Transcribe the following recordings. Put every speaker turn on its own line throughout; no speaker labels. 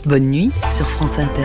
Bonne nuit sur France Inter.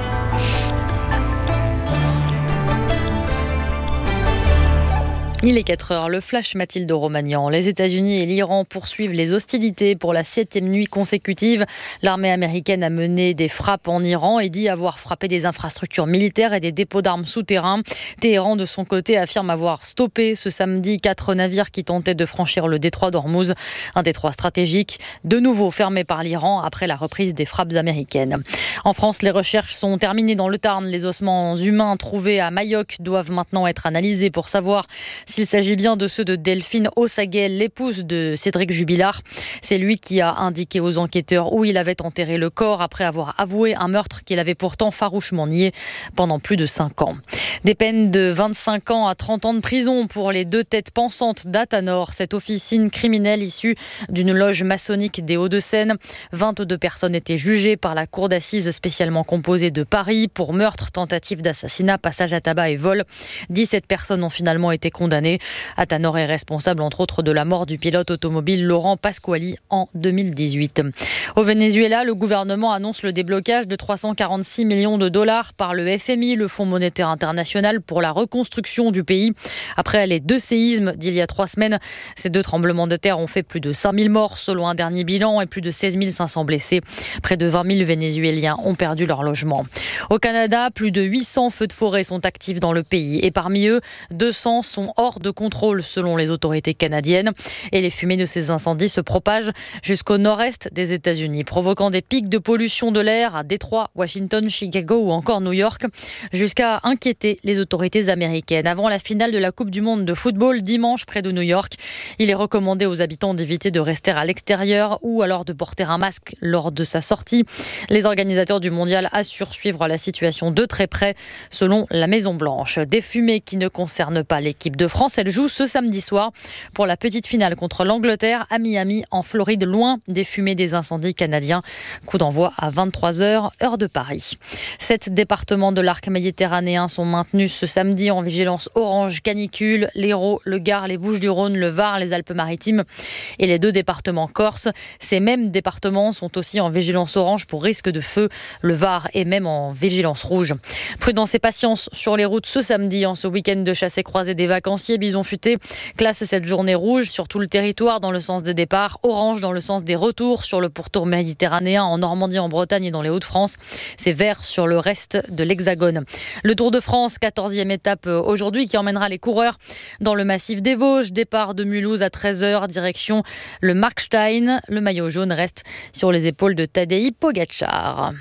Il est 4h, le flash Mathilde Romagnan. Les États-Unis et l'Iran poursuivent les hostilités pour la 7e nuit consécutive. L'armée américaine a mené des frappes en Iran et dit avoir frappé des infrastructures militaires et des dépôts d'armes souterrains. Téhéran, de son côté, affirme avoir stoppé ce samedi 4 navires qui tentaient de franchir le détroit d'Ormuz, un détroit stratégique, de nouveau fermé par l'Iran après la reprise des frappes américaines. En France, les recherches sont terminées dans le Tarn. Les ossements humains trouvés à Mayoc doivent maintenant être analysés pour savoir s'il s'agit bien de ceux de Delphine Ossaguel, l'épouse de Cédric Jubilard. C'est lui qui a indiqué aux enquêteurs où il avait enterré le corps après avoir avoué un meurtre qu'il avait pourtant farouchement nié pendant plus de 5 ans. Des peines de 25 ans à 30 ans de prison pour les 2 têtes pensantes d'Athanor, cette officine criminelle issue d'une loge maçonnique des Hauts-de-Seine. 22 personnes étaient jugées par la cour d'assises spécialement composée de Paris pour meurtre, tentative d'assassinat, passage à tabac et vol. 17 personnes ont finalement été condamnées. Athanor est responsable entre autres de la mort du pilote automobile Laurent Pasquali en 2018. Au Venezuela, le gouvernement annonce le déblocage de 346 millions de dollars par le FMI, le Fonds monétaire international, pour la reconstruction du pays. Après les 2 séismes d'il y a 3 semaines, ces 2 tremblements de terre ont fait plus de 5000 morts selon un dernier bilan et plus de 16 500 blessés. Près de 20 000 Vénézuéliens ont perdu leur logement. Au Canada, plus de 800 feux de forêt sont actifs dans le pays et parmi eux, 200 sont hors de contrôle selon les autorités canadiennes. Et les fumées de ces incendies se propagent jusqu'au nord-est des États-Unis, provoquant des pics de pollution de l'air à Détroit, Washington, Chicago ou encore New York, jusqu'à inquiéter les autorités américaines. Avant la finale de la Coupe du Monde de football dimanche près de New York, il est recommandé aux habitants d'éviter de rester à l'extérieur ou alors de porter un masque lors de sa sortie. Les organisateurs du mondial assurent suivre la situation de très près, selon la Maison-Blanche. Des fumées qui ne concernent pas l'équipe de France. Elle joue ce samedi soir pour la petite finale contre l'Angleterre à Miami, en Floride, loin des fumées des incendies canadiens. Coup d'envoi à 23h, heure de Paris. 7 départements de l'arc méditerranéen sont maintenus ce samedi en vigilance orange canicule. L'Hérault, le Gard, les Bouches-du-Rhône, le Var, les Alpes-Maritimes et les 2 départements corses. Ces mêmes départements sont aussi en vigilance orange pour risque de feu. Le Var est même en vigilance rouge. Prudence et patience sur les routes ce samedi, en ce week-end de chasse et croisée des vacanciers. Bison Futé classe cette journée rouge sur tout le territoire dans le sens des départs, orange dans le sens des retours sur le pourtour méditerranéen en Normandie, en Bretagne et dans les Hauts-de-France. C'est vert sur le reste de l'Hexagone. Le Tour de France, 14e étape aujourd'hui, qui emmènera les coureurs dans le massif des Vosges. Départ de Mulhouse à 13h, direction le Markstein. Le maillot jaune reste sur les épaules de Tadej Pogačar.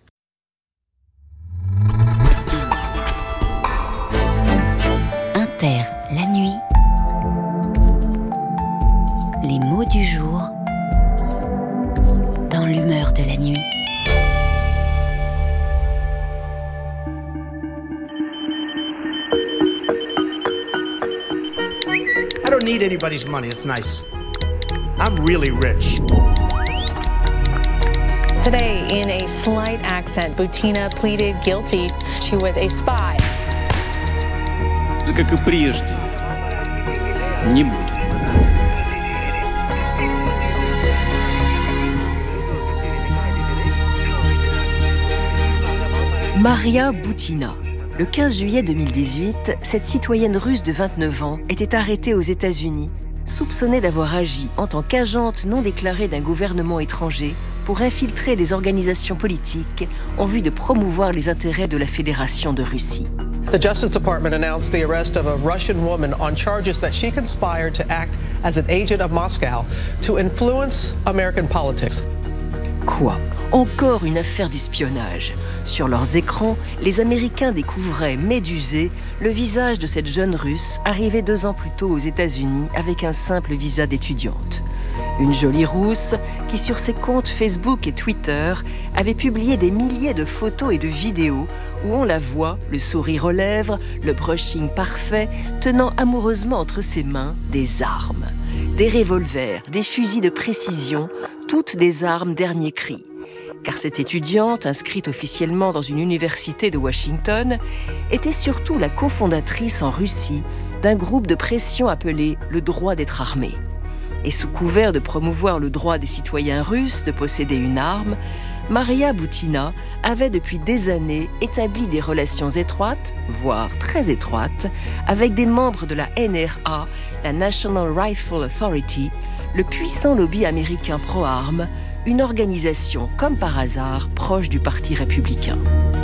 Inter, la nuit. Les mots du jour dans l'humeur de la nuit.
I don't need anybody's money, it's nice. I'm really rich.
Today, in a slight accent, Butina pleaded guilty. She was a spy.
Как и прежде, не буду.
Maria Butina. Le 15 juillet 2018, cette citoyenne russe de 29 ans était arrêtée aux États-Unis, soupçonnée d'avoir agi en tant qu'agente non déclarée d'un gouvernement étranger pour infiltrer les organisations politiques en vue de promouvoir les intérêts de la Fédération de Russie.
The Justice Department announced the arrest of a Russian woman on charges that she conspired to act as an agent of Moscow to influence American politics.
Quoi ? Encore une affaire d'espionnage. Sur leurs écrans, les Américains découvraient, médusés, le visage de cette jeune Russe arrivée 2 ans plus tôt aux États-Unis avec un simple visa d'étudiante. Une jolie rousse qui, sur ses comptes Facebook et Twitter, avait publié des milliers de photos et de vidéos où on la voit, le sourire aux lèvres, le brushing parfait, tenant amoureusement entre ses mains des armes. Des revolvers, des fusils de précision, toutes des armes dernier cri. Car cette étudiante, inscrite officiellement dans une université de Washington, était surtout la cofondatrice en Russie d'un groupe de pression appelé le droit d'être armé. Et sous couvert de promouvoir le droit des citoyens russes de posséder une arme, Maria Butina avait depuis des années établi des relations étroites, voire très étroites, avec des membres de la NRA, la National Rifle Authority, le puissant lobby américain pro-armes, une organisation, comme par hasard, proche du Parti républicain.